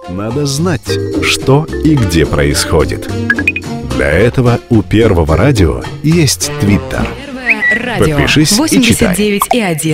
Надо знать, что и где происходит. Для этого у Первого радио есть Твиттер. Радио Подпишись и читай. 89,1.